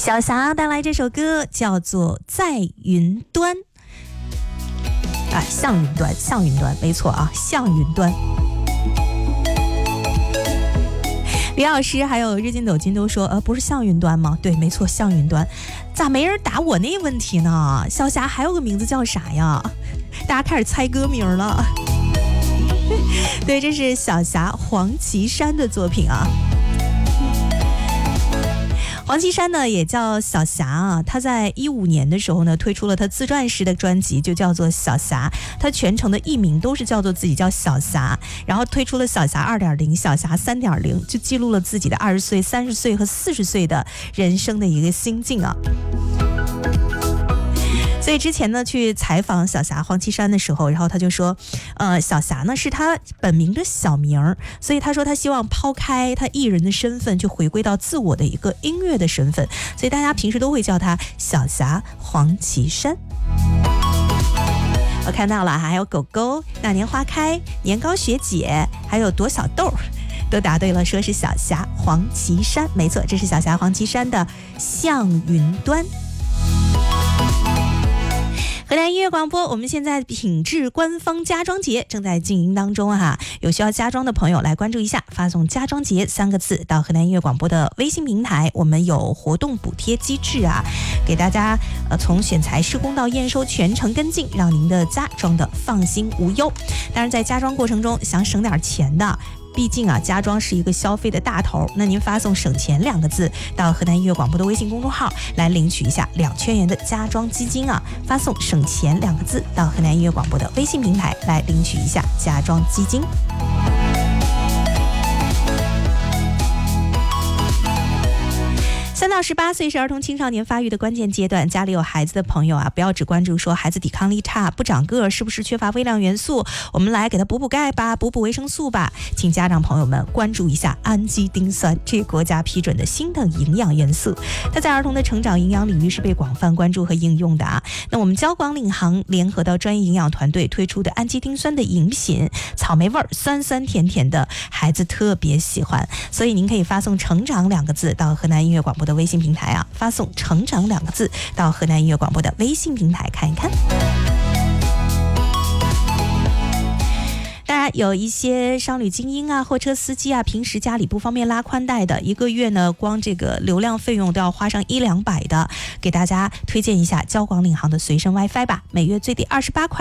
小霞带来这首歌叫做《在云端》啊，向云端，向云端，没错啊，向云端。李老师还有日进斗金都说，不是向云端吗？对，没错，向云端。咋没人答我那问题呢？小霞还有个名字叫啥呀？大家开始猜歌名了。对，这是小霞黄绮珊的作品啊。黄绮珊呢也叫小霞啊，她在2015年的时候呢推出了她自传式的专辑，就叫做小霞。她全程的艺名都是叫做自己叫小霞，然后推出了小霞 2.0、小霞 3.0， 就记录了自己的20岁、30岁和40岁的人生的一个心境啊。所以之前呢去采访小霞黄绮珊的时候，然后他就说小霞呢是他本名的小名，所以他说他希望抛开他艺人的身份，就回归到自我的一个音乐的身份，所以大家平时都会叫他小霞黄绮珊。我看到了，还有狗狗、那年花开、年糕学姐，还有朵小豆都答对了，说是小霞黄绮珊，没错，这是小霞黄绮珊的向云端。河南音乐广播，我们现在品质官方家装节正在经营当中哈，有需要家装的朋友来关注一下，发送家装节3个字到河南音乐广播的微信平台，我们有活动补贴机制啊，给大家从选材施工到验收全程跟进，让您的家装的放心无忧。当然在家装过程中想省点钱的，毕竟啊，家装是一个消费的大头，那您发送省钱2个字到河南音乐广播的微信公众号来领取一下2000元的家装基金啊，发送省钱2个字到河南音乐广播的微信平台来领取一下家装基金。3到18岁是儿童青少年发育的关键阶段，家里有孩子的朋友啊，不要只关注说孩子抵抗力差、不长个，是不是缺乏微量元素，我们来给他补补钙吧，补补维生素吧。请家长朋友们关注一下氨基丁酸，这国家批准的新的营养元素，它在儿童的成长营养领域是被广泛关注和应用的啊。那我们交广领航联合到专业营养团队推出的氨基丁酸的饮品，草莓味儿，酸酸甜甜的，孩子特别喜欢，所以您可以发送成长2个字到河南音乐广播的微信平台啊，发送成长2个字到河南音乐广播的微信平台看一看。当然有一些商旅精英啊、货车司机啊，平时家里不方便拉宽带的，一个月呢光这个流量费用都要花上100-200的，给大家推荐一下交广领航的随身 WiFi 吧，每月最低28块。